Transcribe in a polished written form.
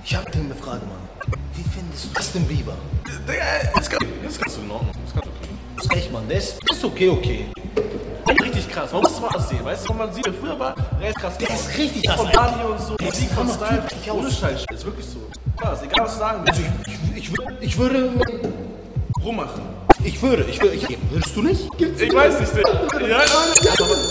Ich hab dir eine Frage, Mann. Wie findest du Justin Bieber? Digga, das kannst du in Ordnung. Das kannst du kriegen. Das ist echt, Mann. Der ist okay. Richtig krass. Man muss mal sehen, weißt du, wenn man sieht, der früher war, der ist krass. Der ist richtig krass. Von Body und so, Der Musik sieht von noch Style. typisch aus. Ohne Scheiß, ist wirklich so. Krass, egal was du sagen willst. Also ich würde... Rummachen. Würdest du nicht? Gibt's Ich weiß nicht, Digga. Ja, aber